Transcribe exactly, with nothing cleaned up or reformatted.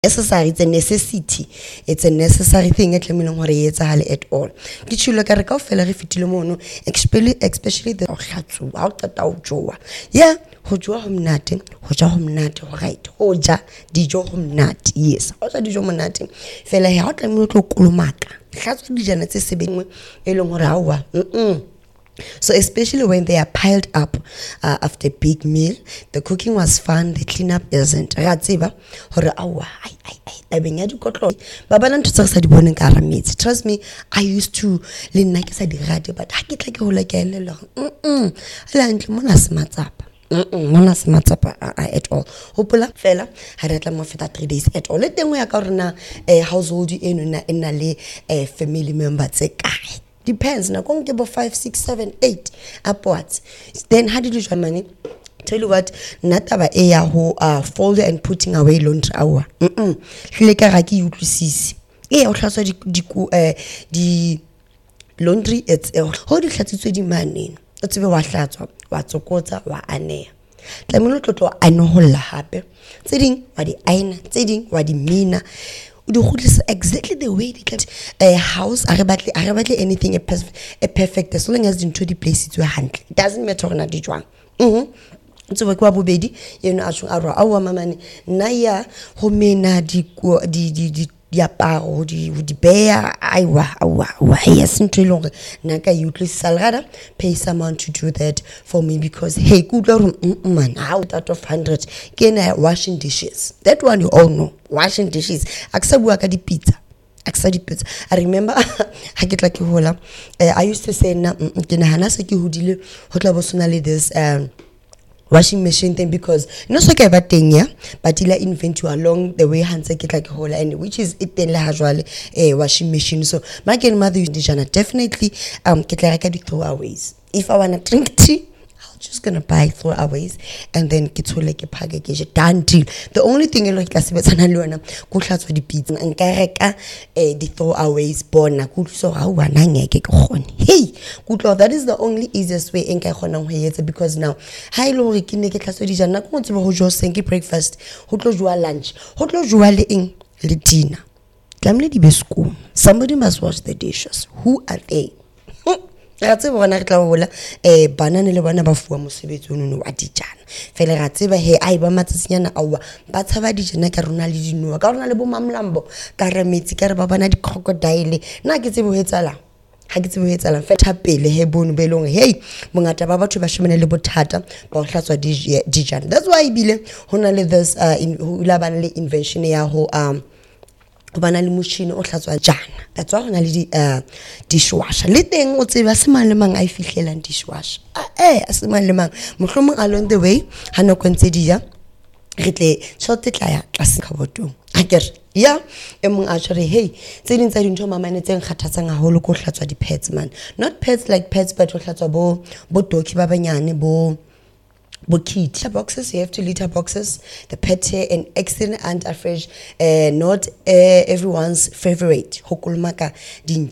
necessary, it's a necessity, it's a necessary thing at lemeleng hore e etsahale at all. Ke tshilo ka re kaofela re fitile mono, especially especially the khatsu ha o qeta o jowa. Yeah, ho jowa ho mnate, ho ja ho mnate, ho right. Ho ja dijo ho mnate. Yes, ho ja dijo mnate. Fela he ha o tlamehile o tlo kolomaka. Khatsu dijana tse sebengwe e leng hore ha wa. Mm. So especially when they are piled up uh, after a big meal, the cooking was fun, the cleanup isn't. Ratsiba, hore awa, ai ai ai, tabeng ya dikotlo. Ba bana ntho tse sa di boneng ka hara metsi. Trust me, I used to le nna ke sa di rate, but ha ke tla ke hola ke elelo. Mm. La ntle mona se matsapa. Mm mona se matsapa at all. Hopola fela ha re tla mo feta three days at all. Le tengwe ya ka hore na household eno na ena le family member tse kae. Depends. Now, come to about five, six, seven, eight upwards. Then, how did you join money? Tell you what, not about a who are folding and putting away laundry hour. Mm mm. Like a raki you to see. Eh, or class the the laundry. It's a how do you class it to the money? That's a what that's what's a quarter wa ane. Let me not to I know whole happy. Sitting what the aina, sitting what the mina. Exactly the way they kept a house. I rebattle, I rebattle anything a, perf a perfect as long as into the place it's your hand. It doesn't matter on a dijuan. Mm-hmm. So we go bedi, you know, our our mama naya homena di di di di diaparo di di bear aiwa awa wa yes into long naka useless salada pay someone to do that for me because hey good lord man out out of hundred can I washing dishes that one you all know washing dishes aksabu aka di pizza aksa di pizza I remember ha ke tla ke hola I used to say na ke nahana se ke hodile ho tla bosonale this um washing machine thing because you know so ke ba teng ya but ila invent you along the way hands ke like whole and which is it then la jwale eh washing machine so my grandmother used to definitely um ke tla reka di throwaways if I want to drink tea I'm just gonna buy throwaways and then ke thole ke phake ke je done deal. The only thing e lo ka sebetsana le yona go hlatswa di pizza nka reka eh di throwaways bona go so ha wa na ngeke ke gone hey good lord that is the only easiest way nka gona go etsa because now ha ile hore ke ne ke hlatswa di jana go tseba go jo senke breakfast go tlo jwa lunch go tlo jwa le eng le dinner tlamle di be school somebody must wash the dishes who are they ra tseba bona re tla bola eh banana le bona ba fuwa mosebetsi ono wa dijana fela ra tseba he ai ba matsatsinyana awa ba tshaba dijana ka rona le dinoa ka rona le bo mamlambo ka re metsi ka re ba bana di crocodile na ke tsebe ho etsala ha ke tsebe ho etsala fetha pele he bono belong hey mongata ba batho ba shemane le bothata ba ho hlatswa dijana that's why ibile hona le this uh in la bana le invention ya ho um bana le motšhini o hlatswa jana that's why hona le di uh dishwasher le teng o tseba se mang le mang a ifihlelang dishwasher eh a se mang le mang mohlomong along the way ha no kwentse dia re tle short tla ya tlase ka botong a kere ya e mong a tshware hey tse ding tsa dintho mama ne tseng kgathatsang haholo go hlatswa di pets man not pets like pets but go hlatswa bo bo doki ba banyane bo Bukit litter boxes, you have to litter boxes, the pet hair and excellent and afresh, uh, not uh, everyone's favorite. Hokulmaka din